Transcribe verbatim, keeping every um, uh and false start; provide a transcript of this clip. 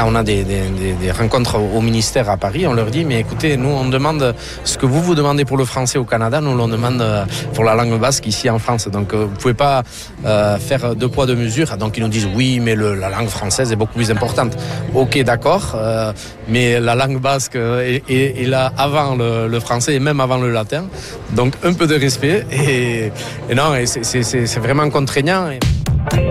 quand on a des, des, des, des rencontres au ministère à Paris, on leur dit, mais écoutez, nous on demande ce que vous vous demandez pour le français au Canada, nous on demande pour la langue basque ici en France. Donc vous ne pouvez pas euh, faire deux poids deux mesures. Donc ils nous disent, oui, mais le, la langue française est beaucoup plus importante. Ok, d'accord, euh, mais la langue basque est, est, est là avant le, le français et même avant le latin. Donc un peu de respect et, et non, et c'est, c'est, c'est vraiment contraignant.